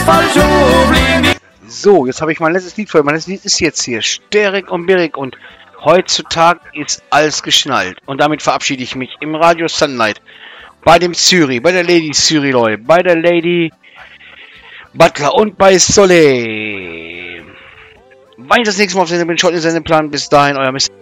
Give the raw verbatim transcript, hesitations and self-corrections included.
So, jetzt habe ich mein letztes Lied vor. Mein letztes Lied ist jetzt hier Sterik und Birik und heutzutage ist alles geschnallt. Und damit verabschiede ich mich im Radio Sunlight. Bei dem Syri, bei der Lady Syriloy, bei der Lady Butler und bei Soleil. Wenn ich das nächste Mal auf Sendung bin, schaut in seinen Plan. Bis dahin, euer Mister